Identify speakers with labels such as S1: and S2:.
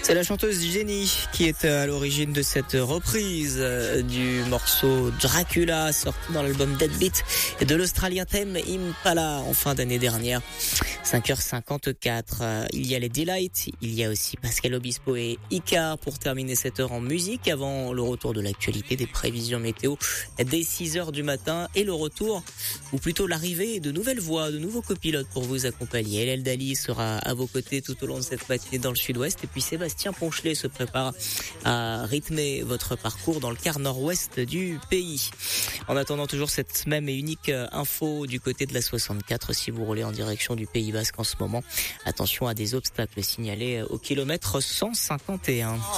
S1: C'est la chanteuse Jenny qui est à l'origine de cette reprise du morceau Dracula, sorti dans l'album Dead Beat de l'Australien Tame Impala en fin d'année dernière. 5h54, il y a les Delights, il y a aussi Pascal Obispo et Icar pour terminer cette heure en musique avant le retour de l'actualité, des prévisions météo dès 6h du matin et le retour, ou plutôt l'arrivée de nouvelles voix, de nouveaux copilotes pour vous accompagner. Hélène Dali sera à vos côtés tout au long de cette matinée dans le sud-ouest et puis Sébastien Ponchelet se prépare à rythmer votre parcours dans le quart nord-ouest du pays. En attendant toujours cette même et unique info du côté de la 64, si vous roulez en direction du Pays Basque en ce moment, attention à des obstacles signalés au kilomètre 151.